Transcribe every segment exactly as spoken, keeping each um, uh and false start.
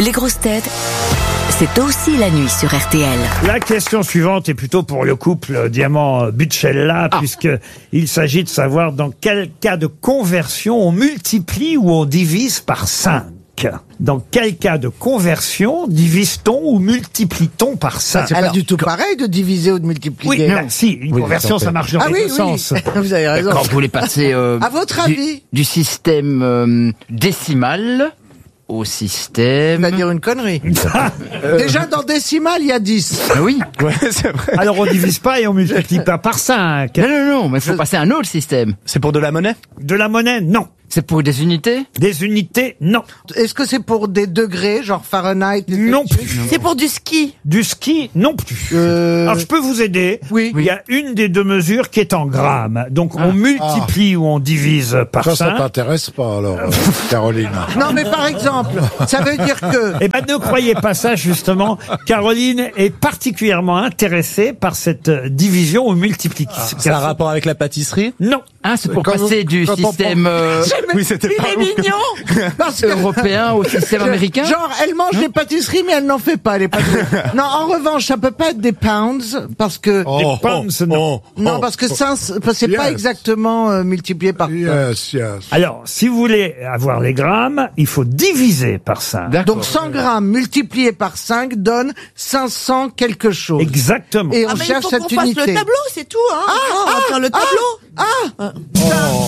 Les grosses têtes, c'est aussi la nuit sur R T L. La question suivante est plutôt pour le couple Diamant-Buccella, ah. puisqu'il s'agit de savoir dans quel cas de conversion on multiplie ou on divise par cinq. Dans quel cas de conversion divise-t-on ou multiplie-t-on par cinq? C'est pas du tout pareil de diviser ou de multiplier. Oui, non, si, une oui, conversion, ça marche dans ah, les oui, deux oui. sens. Vous avez raison. Quand vous voulez passer euh, à votre du, avis du système euh, décimal au système... C'est-à-dire une connerie. euh... Déjà, dans décimal, il y a dix. Ah oui, ouais, c'est vrai. Alors, on divise pas et on multiplie pas par cinq. Non, non, non, mais il faut Je... passer à un autre système. C'est pour de la monnaie? De la monnaie, non. C'est pour des unités? Des unités, non. Est-ce que c'est pour des degrés, genre Fahrenheit? Non plus. C'est pour du ski? Du ski, non plus. Euh... Alors, je peux vous aider. Oui. Il y a une des deux mesures qui est en grammes. Donc, ah. on multiplie ah. ou on divise par ça, cinq. Ça t'intéresse pas, alors, euh, Caroline? Non, mais par exemple, ça veut dire que... Eh ben, ne croyez pas ça, justement. Caroline est particulièrement intéressée par cette division ou multiplication. Ah, c'est un rapport avec la pâtisserie? Non. Ah, c'est pour quand passer vous, du système... Euh... Oui, c'était pas il est mignon parce que... européen au système américain. Genre, elle mange des pâtisseries, mais elle n'en fait pas, les pâtisseries. Non, en revanche, ça peut pas être des pounds, parce que... Oh, des pounds, oh, non. Oh, non, parce que ça, c'est yes. pas exactement euh, multiplié par... Yes, yes. Alors, si vous voulez avoir les grammes, il faut diviser par cinq. Donc, cent grammes multiplié par cinq donne cinq cents quelque chose. Exactement. Et on ah, mais cherche cette unité. Il faut qu'on fasse le tableau, c'est tout, hein. Ah, on va ah, faire le tableau. Ah, ah, oh.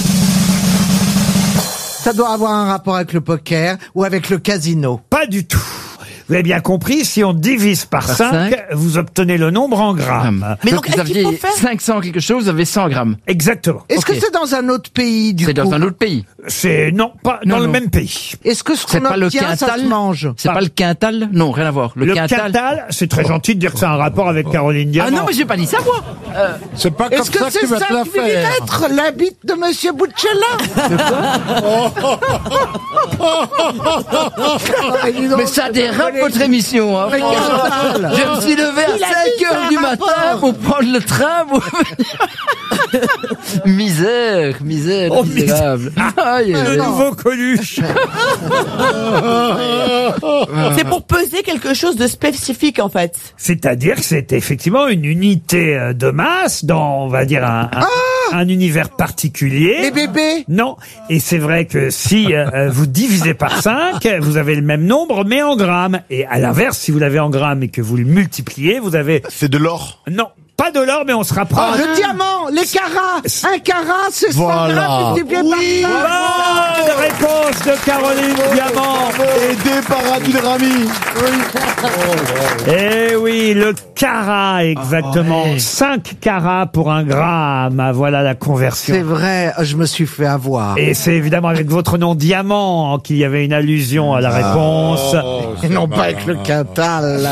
Ça doit avoir un rapport avec le poker ou avec le casino. Pas du tout. Vous avez bien compris, si on divise par, par cinq, vous obtenez le nombre en grammes. Mais donc, donc vous aviez faire... cinq cents quelque chose, vous avez cent grammes. Exactement. Est-ce okay. que c'est dans un autre pays, du C'est coup? dans un autre pays. C'est, non, pas non, dans non. le même pays. Est-ce que ce qu'on obtient, ça se mange? C'est pas, pas le quintal? Non, rien à voir. Le, le quintal, quintal c'est très gentil de dire que c'est un rapport avec Caroline Diamant. Ah non, mais j'ai pas dit ça, moi. Euh... C'est pas comme Est-ce que ça c'est que tu vas ça te la qui faire. être la bite de Monsieur Buccella? Mais ça dérape votre émission, hein. Je me suis levé à cinq heures du matin pour prendre le train pour misère, misère, oh, misérable. Ah, aïe, le nouveau Coluche. C'est pour peser quelque chose de spécifique, en fait. C'est-à-dire que c'est effectivement une unité de masse dans, on va dire, un, un, ah un univers particulier. Les bébés? Non. Et c'est vrai que si euh, vous divisez par cinq, vous avez le même nombre, mais en grammes. Et à l'inverse, si vous l'avez en grammes et que vous le multipliez, vous avez... C'est de l'or? Non. Pas de l'or, mais on se rapproche. Oh, le diamant, les carats. Un carat, c'est cent grammes multiplié oui. par cinq. Bonne réponse de Caroline oh, Diamant. Aidé par Abdelrahmi. Oui. Eh oui, le carat, exactement. Oh, ouais. cinq carats pour un gramme. Voilà la conversion. C'est vrai, je me suis fait avoir. Et c'est évidemment avec votre nom Diamant qu'il y avait une allusion à la réponse. Oh, et non pas avec le quintal.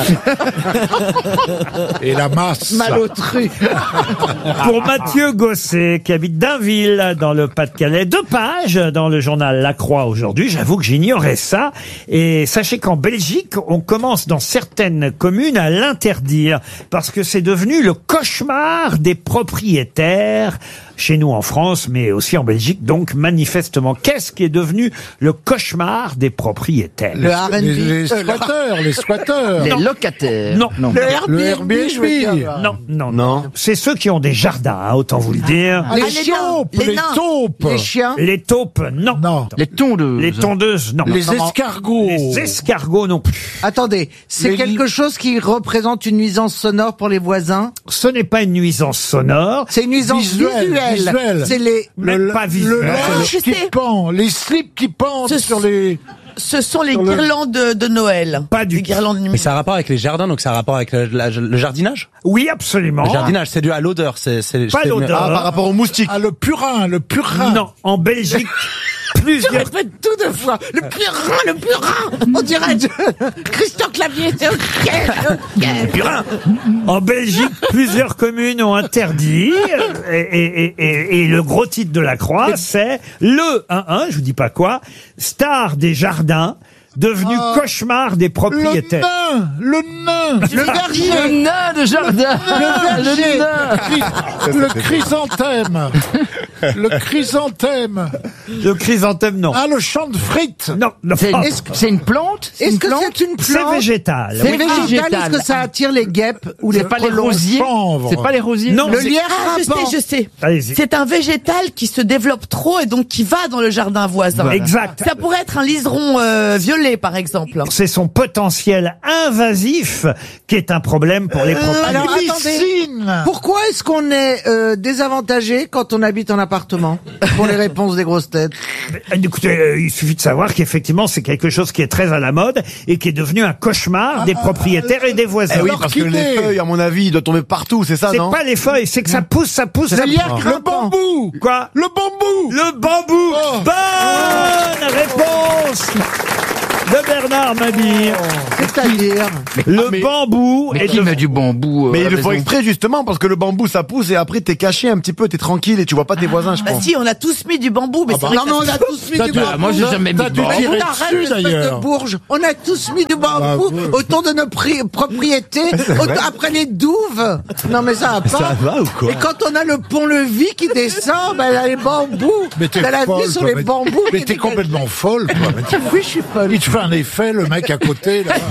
Et la masse. Malotru. Pour Mathieu Gosset, qui habite Dainville, dans le Pas-de-Calais. Deux pages dans le journal La Croix aujourd'hui. J'avoue que j'ignorais ça. Et sachez qu'en Belgique, on commence dans certaines communes à l'interdire parce que c'est devenu le cauchemar des propriétaires. Chez nous en France, mais aussi en Belgique, donc manifestement. Qu'est-ce qui est devenu le cauchemar des propriétaires? Le R and B. Les, les squatteurs, les squatteurs. Les locataires. Non. non. Le Airbnb. Le Airbnb. Non, non, non. C'est ceux qui ont des jardins, hein, autant vous le dire. Ah, les, les taupes, les, les taupes. Les chiens. Les taupes, non. Non. Les tondeuses. Les tondeuses, non. Les escargots. Les escargots, non plus. Attendez, c'est les... quelque chose qui représente une nuisance sonore pour les voisins? Ce n'est pas une nuisance sonore. C'est une nuisance visuelle. visuelle. visuelle. C'est les... Même le, pas visuel. Le linge je qui sais. pend, les slips qui pendent Ce sur les... Ce sont les sur le... guirlandes de, de Noël. Pas du les guirlandes Mais ça a un rapport avec les jardins, donc ça a un rapport avec le, la, le jardinage? Oui, absolument. Le jardinage, c'est dû à l'odeur. C'est, c'est, Pas c'est l'odeur. Ah, par rapport aux moustiques. Ah, le purin, le purin. Non, en Belgique, Je plusieurs... répète tout deux fois. Le purin, le purin. On dirait de... Christian Clavier. Le purin. En Belgique, plusieurs communes ont interdit, et, et, et, et, et le gros titre de la Croix, c'est le un un, je vous dis pas quoi, star des jardins, devenu Ah, cauchemar des propriétaires. Le nain, le nain, Le verger. Le nain de jardin. Le verger. Le nain. le chrysanthème. Le chrysanthème. Le chrysanthème, non. Ah, le champ de frites. Non, non. C'est Ah, Est-ce que c'est une plante C'est est-ce une que plante c'est une c'est plante végétal. C'est Oui. végétal. végétal. Est-ce que ça attire les guêpes ou les C'est pas les frelons? rosiers chanvre. C'est pas les rosiers Non, Le c'est- lierre Ah, je sais, rampant. je sais. Allez-y. C'est un végétal qui se développe trop et donc qui va dans le jardin voisin. Exact. Ça pourrait être un liseron euh, violet, par exemple. C'est son potentiel invasif qui est un problème pour les propriétaires. Alors attendez, Glycine. pourquoi est-ce qu'on est euh, désavantagé quand on habite en appartement? Pour les réponses des grosses têtes. Écoutez, euh, il suffit de savoir qu'effectivement, c'est quelque chose qui est très à la mode et qui est devenu un cauchemar des propriétaires et des voisins. Eh oui, Alors parce que qu'il les est- feuilles, à mon avis, doivent tomber partout, c'est ça, C'est non pas les feuilles, c'est que ça pousse, ça pousse, ça Le lierre pousse. Le grimpant. bambou. Quoi? Le bambou. Le bambou. Oh. Bonne réponse de Bernard Mabille. C'est-à-dire Le mais- bambou Mais est qui de... met du bambou euh, Mais à la ils le font maison exprès justement parce que le bambou ça pousse et après t'es caché un petit peu, t'es tranquille et tu vois pas tes voisins, je Bah pense. si, on a tous mis du bambou, mais Ah c'est bah. vrai Non que mais ça on a tous mis T'as du dû- bambou. moi, j'ai jamais mis T'as de dû bambou. tirer Arrête, dessus espèce de d'ailleurs. bourge. On a tous mis du bambou Bah, oui. autour de nos pri- propriétés, auto- après les douves. Non mais ça va pas. Ça va ou quoi Et quand on a le pont-levis qui descend, ben là, les bambous. Mais t'es Ben, la folle, vue sur toi, les mais- bambous. Mais qui t'es dégagent. complètement folle, toi. Mais tu- Oui, je suis folle. Il te fait un effet, le mec à côté, là.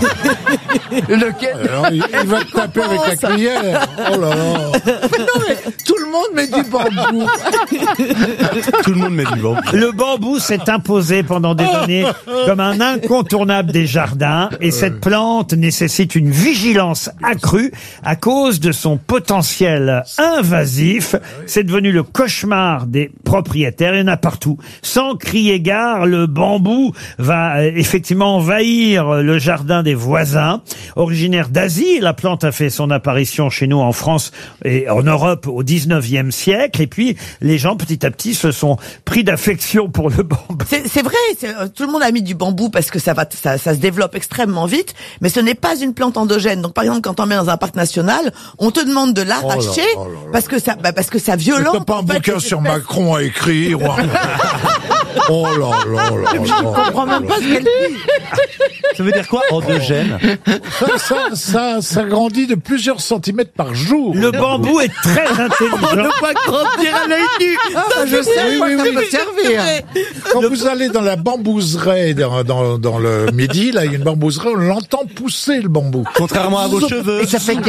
Lequel Alors, il, il va te taper avec la cuillère. Oh là là. Mais non mais tout le monde met du bambou. Tout le monde met du bambou. Le bambou s'est imposé pendant des années comme un incontournable des jardins et cette plante nécessite une vigilance accrue à cause de son potentiel invasif. C'est devenu le cauchemar des propriétaires. Il y en a partout. Sans crier gare, le bambou va euh, effectivement envahir le jardin des voisins. Originaire d'Asie, la plante a fait son apparition chez nous en France et en Europe au dix-neuvième siècle. Et puis, les gens, petit à petit, se sont pris d'affection pour le bambou. C'est c'est vrai, c'est- euh, tout le monde a mis du bambou parce que ça va, ça, ça se développe extrêmement vite, mais ce n'est pas une plante endogène. Donc par exemple, quand on met dans un parc national, on te demande de l'arracher oh là là. parce que ça, bah, parce que ça Mais violente. T'as pas un en fait, bouquin les sur espèces. Macron à écrire. ou un- Oh là là là là. Je comprends même pas ce qu'elle dit. Ça veut dire quoi, endogène? Ça, ça, ça, ça grandit de plusieurs centimètres par jour. Le bambou est très intelligent. Pas grandir à l'œil nu. Ah, bah, je sais à Oui, quoi oui, ça oui. peut servir. Quand vous allez dans la bambouserie dans, dans, dans le midi, là, il y a une bambouserie, on l'entend pousser le bambou. Contrairement à vos cheveux. Et ça fait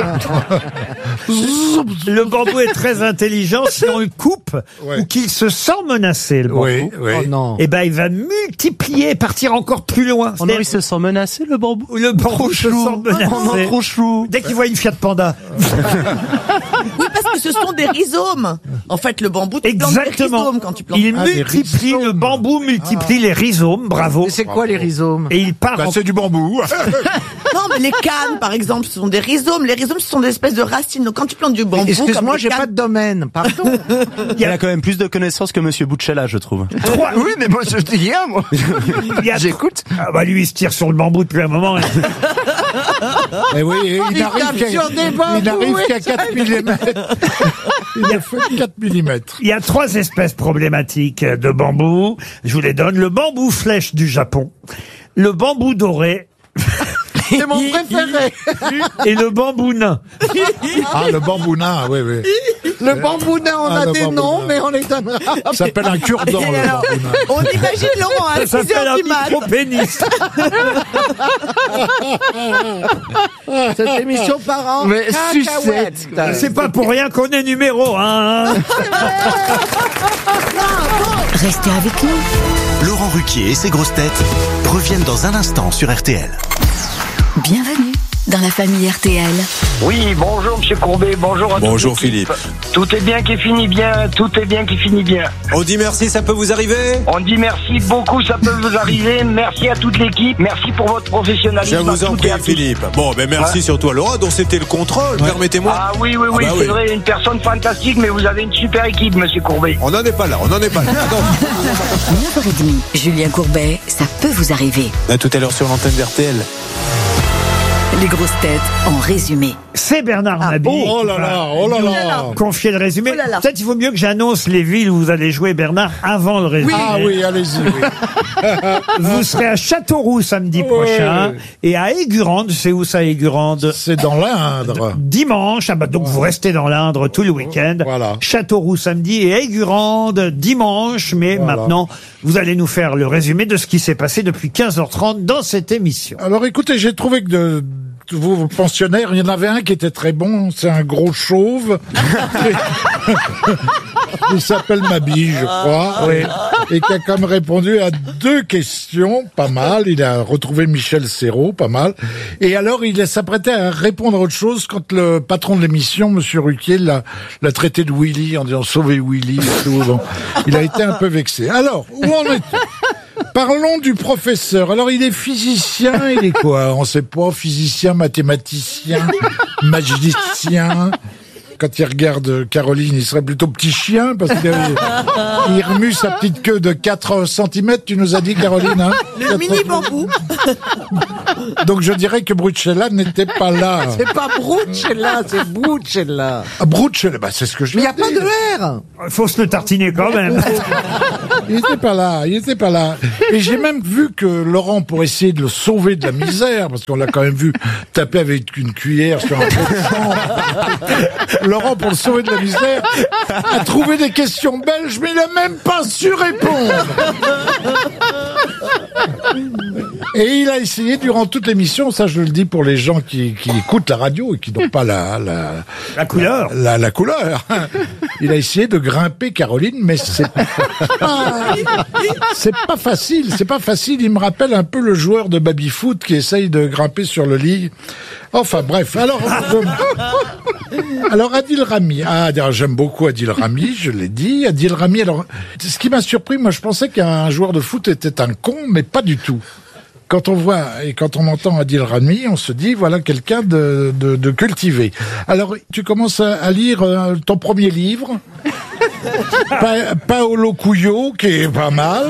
Le bambou est très intelligent. Si on le coupe Ouais. ou qu'il se sent menacé, le bambou, Oui, oui. Oh non. eh ben, il va multiplier, partir encore plus loin. Oh non, il se sent menacé, le bambou. Le bambou se sent menacé. Oh non, trop chou. Dès qu'il voit une Fiat Panda. Oui, parce que ce sont des rhizomes. En fait, le bambou, tu plantes des Exactement. rhizomes quand tu plantes. Il Ah, des multiplie, rhizomes. le bambou multiplie les rhizomes. Bravo. Mais c'est quoi les rhizomes? Et il part Bah, en... c'est du bambou. Non, mais les cannes, par exemple, ce sont des rhizomes. Les rhizomes, ce sont des espèces de racines. Donc quand tu plantes du bambou, Excuse-moi, comme j'ai les pas cannes- de domaine. Pardon. Il a quand même plus de connaissances que Monsieur Bouchella, je trouve. trois... Oui, mais moi je dis rien, moi. il y a- J'écoute. Ah bah lui, il se tire sur le bambou depuis un moment. Et oui, et il Il n'arrive tape qu'à sur des il bambous, n'arrive oui. qu'à quatre millimètres. Il a fait quatre millimètres. Il y a trois espèces problématiques de bambou. Je vous les donne. Le bambou flèche du Japon, le bambou doré C'est mon préféré. et le bambou nain. Ah, le bambou nain, oui, oui. Le bambou nain, on Ah, a le des bambou noms, nain. mais on les donnera. Ça s'appelle un cure-dent, Et le alors, bambou nain. on imagine Laurent à Ça six s'appelle heures un du mat. micro-pénis. Cette émission par an. Mais cacahuète. sucette. C'est pas pour rien qu'on est numéro un. hein. Restez avec nous. Laurent Ruquier et ses grosses têtes reviennent dans un instant sur R T L. Bienvenue dans la famille R T L. Oui, bonjour Monsieur Courbet, bonjour à toute Bonjour, l'équipe. Philippe. Tout est bien qui finit bien, tout est bien qui finit bien. On dit merci, ça peut vous arriver? On dit merci beaucoup, ça peut vous arriver. Merci à toute l'équipe, merci pour votre Je professionnalisme. vous à en toutes prie, et à tous. Philippe. Bon, ben merci Ouais. surtout à Laurent, dont c'était le contrôle, permettez-moi. Ah oui, oui, Ah oui, bah c'est oui. vrai, une personne fantastique, mais vous avez une super équipe, Monsieur Courbet. On n'en est pas là, on n'en est pas là. neuf heures trente, Julien Courbet, ça peut vous arriver. À tout à l'heure sur l'antenne d'R T L. Les grosses têtes en résumé. C'est Bernard Ah, Mabille. Oh là là, oh là là. Confier le résumé. Oh là là. Peut-être il vaut mieux que j'annonce les villes où vous allez jouer, Bernard, avant le résumé. Ah oui, allez-y. Oui. Vous serez à Châteauroux samedi Ouais. prochain et à Aigurande. C'est où ça, Aigurande? C'est dans l'Indre. Dimanche. Ah bah donc vous restez dans l'Indre tout le week-end. Voilà. Châteauroux samedi et Aigurande dimanche. Mais Voilà. maintenant, vous allez nous faire le résumé de ce qui s'est passé depuis quinze heures trente dans cette émission. Alors écoutez, j'ai trouvé que de vos vos pensionnaires, il y en avait un qui était très bon, c'est un gros chauve. Il s'appelle Mabille, je crois, oui. Et qui a quand même répondu à deux questions, pas mal. Il a retrouvé Michel Serrault, pas mal. Et alors, il s'apprêtait à répondre à autre chose quand le patron de l'émission, Monsieur Ruquier, l'a, l'a traité de Willy en disant « Sauvez Willy » et tout. Bon, il a été un peu vexé. Alors, où en est-on ? Parlons du professeur. Alors, il est physicien, il est quoi? On sait pas, physicien, mathématicien, magicien. Quand il regarde Caroline, il serait plutôt petit chien, parce qu'il il remue sa petite queue de quatre centimètres, tu nous as dit, Caroline, hein? Le mini bambou. Donc je dirais que Brucella n'était pas là. C'est pas Brucella, c'est Brucella. Ah, Brucella, bah c'est ce que je Mais il n'y a viens de pas dire. de R. Faut se le tartiner quand même. Il était pas là, il était pas là. Et j'ai même vu que Laurent, pour essayer de le sauver de la misère, parce qu'on l'a quand même vu taper avec une cuillère sur un pot de chambre, Laurent, pour le sauver de la misère, a trouvé des questions belges, mais il a même pas su répondre. Et il a essayé durant toute l'émission, ça je le dis pour les gens qui, qui écoutent la radio et qui n'ont pas la, la, La couleur. la, la couleur. Il a essayé de grimper Caroline, mais c'est pas, c'est pas facile, c'est pas facile. Il me rappelle un peu le joueur de baby-foot qui essaye de grimper sur le lit. Enfin bref, alors, je- alors Adil Rami, ah j'aime beaucoup Adil Rami, je l'ai dit. Adil Rami, alors ce qui m'a surpris, moi je pensais qu'un joueur de foot était un con, mais pas du tout. Quand on voit et quand on entend Adil Rami, on se dit voilà quelqu'un de, de, de cultivé. Alors tu commences à, à lire euh, ton premier livre, pa Paolo Cuyo, qui est pas mal.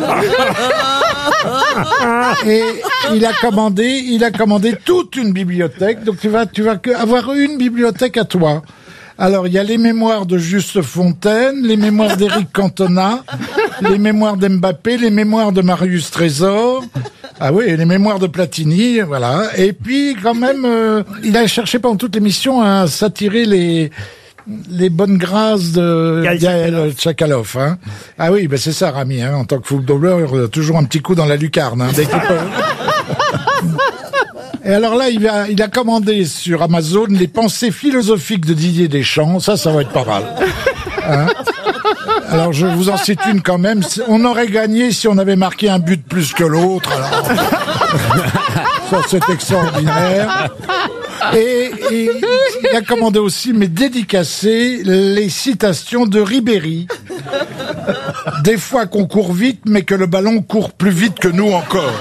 Et il a commandé, il a commandé toute une bibliothèque. Donc tu vas, tu vas que avoir une bibliothèque à toi. Alors il y a les mémoires de Juste Fontaine, les mémoires d'Éric Cantona, les mémoires d'Mbappé, les mémoires de Marius Trésor. Ah oui, et les mémoires de Platini, voilà. Et puis quand même, euh, il a cherché pendant toute l'émission à s'attirer les les bonnes grâces de Gaël Gaël Tchakaloff. Hein. Ah oui, ben c'est ça, Rami. Hein, en tant que footballeur, il a toujours un petit coup dans la lucarne. Hein, dès qu'il peut. Et alors là, il a, il a commandé sur Amazon les pensées philosophiques de Didier Deschamps. Ça, ça va être pas mal. Hein. Alors je vous en cite une quand même. On aurait gagné si on avait marqué un but plus que l'autre. Alors... Ça, c'est extraordinaire. Et, et il a commandé aussi, mais dédicacé, les citations de Ribéry. Des fois qu'on court vite, mais que le ballon court plus vite que nous encore.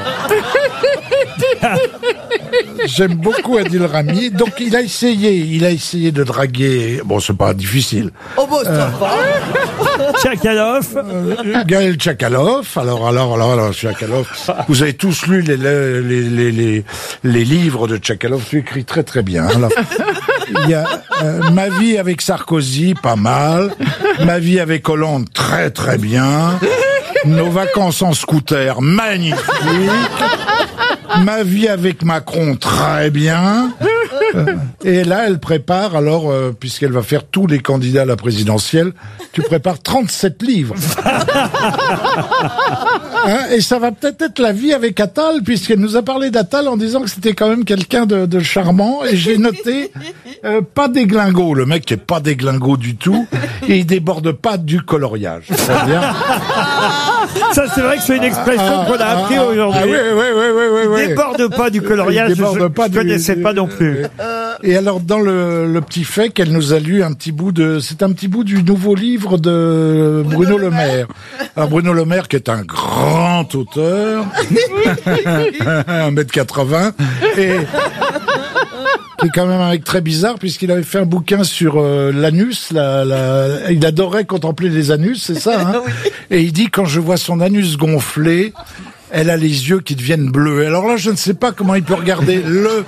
J'aime beaucoup Adil Rami. Donc il a essayé, il a essayé de draguer. Bon, c'est pas difficile. Oh bon, ça va. Tchakaloff. Euh, Gaël Tchakaloff. Alors, alors, alors, alors, Tchakaloff. Vous avez tous lu les, les, les, les, les livres de Tchakaloff. Tu écris très, très bien. Alors, il y a euh, Ma vie avec Sarkozy, pas mal. Ma vie avec Hollande, très, très bien. Nos vacances en scooter, magnifique. Ma vie avec Macron, très bien. Et là, elle prépare, alors, euh, puisqu'elle va faire tous les candidats à la présidentielle, tu prépares trente-sept livres. Hein, et ça va peut-être être la vie avec Attal, puisqu'elle nous a parlé d'Attal en disant que c'était quand même quelqu'un de, de charmant. Et j'ai noté, euh, pas déglingo. Le mec est pas déglingo du tout. Et il déborde pas du coloriage. C'est-à-dire... Ça, c'est vrai que c'est une expression Ah, qu'on a ah, appris ah, aujourd'hui. ah oui, oui, oui, oui, oui, oui. Déborde pas du coloriage, Il déborde je pas ne du- connaissais pas non plus. Et alors, dans le, le petit fait qu'elle nous a lu un petit bout de... C'est un petit bout du nouveau livre de Bruno Le Maire. Alors, Bruno Le Maire, qui est un grand auteur, un mètre quatre-vingts, et qui est quand même un mec très bizarre, puisqu'il avait fait un bouquin sur euh, l'anus. La, la... Il adorait contempler les anus, c'est ça, hein. Et il dit, quand je vois son anus gonflé... elle a les yeux qui deviennent bleus. Alors là, je ne sais pas comment il peut regarder le,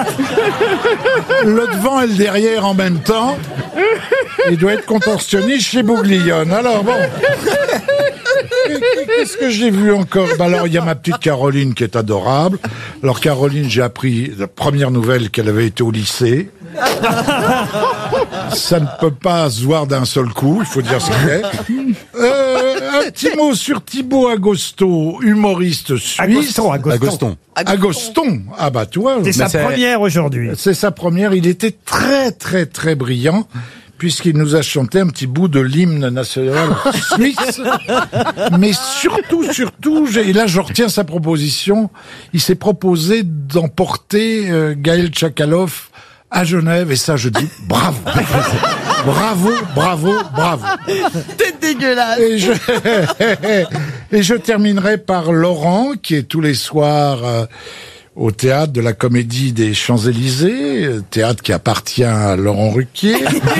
le devant et le derrière en même temps. Il doit être contorsionniste chez Bouglione. Alors bon. Qu'est-ce que j'ai vu encore? Bah alors, il y a ma petite Caroline qui est adorable. Alors, Caroline, j'ai appris la première nouvelle qu'elle avait été au lycée. Ça ne peut pas se voir d'un seul coup, il faut dire ce qu'il est. Euh, un petit mot sur Thibaut Agosto, humoriste suisse. Agoston, Agoston. Agoston. Ah bah toi. C'est sa première aujourd'hui. C'est sa première. Il était très très très brillant, puisqu'il nous a chanté un petit bout de l'hymne national suisse. Mais surtout, surtout, j'ai- et là je retiens sa proposition, il s'est proposé d'emporter euh, Gaël Tchakaloff à Genève, et ça je dis bravo. Bravo, bravo, bravo. T'es dégueulasse. Et je, et je terminerai par Laurent, qui est tous les soirs euh, au théâtre de la Comédie des Champs-Élysées, euh, théâtre qui appartient à Laurent Ruquier.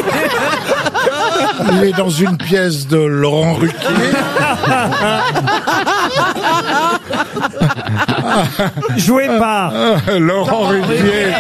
Il est dans une pièce de Laurent Ruquier. Joué par Laurent Ruquier.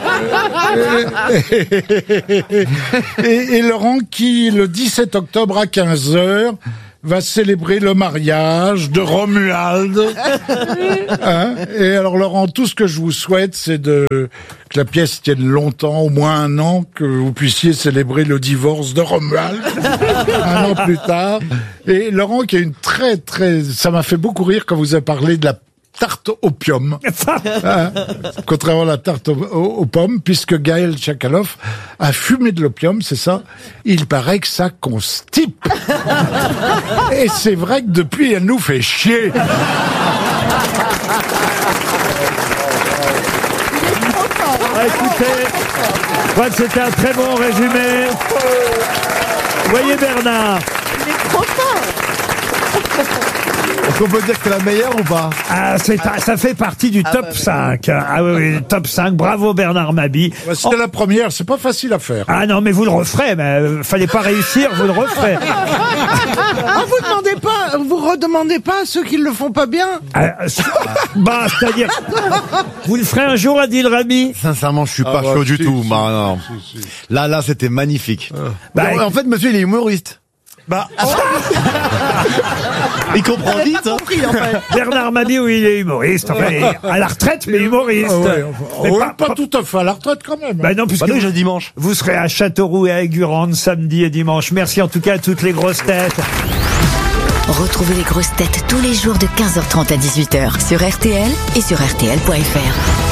Et, et Laurent qui, le dix-sept octobre à quinze heures, va célébrer le mariage de Romuald. Hein? Et alors Laurent, tout ce que je vous souhaite, c'est de que la pièce tienne longtemps, au moins un an, que vous puissiez célébrer le divorce de Romuald un an plus tard. Et Laurent qui a une très très... Ça m'a fait beaucoup rire quand vous avez parlé de la tarte opium. Hein, contrairement à la tarte aux, aux- aux pommes, puisque Gaël Tchakaloff a fumé de l'opium, c'est ça? Il paraît que ça constipe. Et c'est vrai que depuis, elle nous fait chier. Ah, écoutez, je crois que c'était un très bon résumé. Vous voyez Bernard, Est-ce qu'on peut dire que c'est la meilleure ou pas? ah, c'est, ça fait partie du top cinq. Ah oui, oui, top cinq. Bravo Bernard Mabie. Ouais, C'était la première, c'est pas facile à faire. Ah non, mais vous le referez, mais euh, fallait pas réussir, vous le referez. Ah, vous demandez pas, vous redemandez pas à ceux qui le font pas bien? Ah, euh, bah, c'est-à-dire, vous le ferez un jour, Adil Rami? Sincèrement, je suis Ah pas bah, chaud du si, tout. si, Bah, non. si, si. Là, là, c'était magnifique. Bah, en fait, monsieur, il est humoriste. Bah, Il comprend vite. Hein. Compris, en fait. Bernard Mabie, oui, il est humoriste. Enfin, il est à la retraite, mais humoriste. Ah ouais, enfin, Mais ouais, pas- pas, pas- tout à fait, à la retraite quand même. Bah non, puisque Bah non, vous, j'ai dimanche. vous serez à Châteauroux et à Aigurande samedi et dimanche. Merci en tout cas à toutes les grosses têtes. Retrouvez les grosses têtes tous les jours de quinze heures trente à dix-huit heures sur R T L et sur R T L point F R.